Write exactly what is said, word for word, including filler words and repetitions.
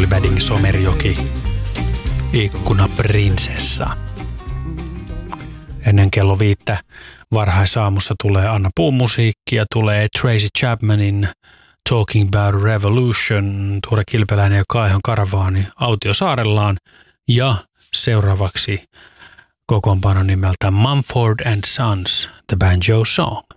oli Wedding Somerjoki, Ikkuna-prinsessa. Ennen kello viittä varhaisaamussa tulee Anna Puun musiikkia, tulee Tracy Chapmanin Talking About Revolution, Tuure Kilpeläinen ja Kaihon Karavaani Autiosaarellaan ja seuraavaksi kokoonpano nimeltä Mumford and Sons, The Banjo Song.